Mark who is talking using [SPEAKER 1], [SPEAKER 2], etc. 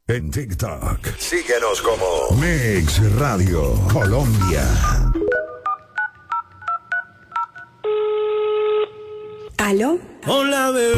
[SPEAKER 1] En TikTok. Síguenos como Mix Radio Colombia.
[SPEAKER 2] ¿Aló?
[SPEAKER 3] Hola, bebé.